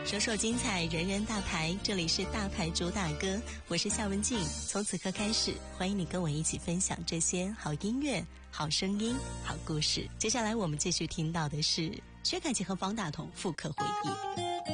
首首精彩，人人大牌，这里是大牌主打歌，我是夏文静。从此刻开始，欢迎你跟我一起分享这些好音乐、好声音、好故事。接下来我们继续听到的是薛凯琪和方大同复刻回忆。